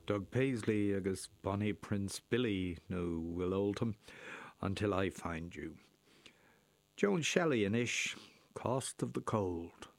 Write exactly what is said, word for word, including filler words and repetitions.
Doug Paisley agus Bonnie Prince Billy nó Will Oldham, Until I Find You. Joan Shelley in ish, Cost of the Cold.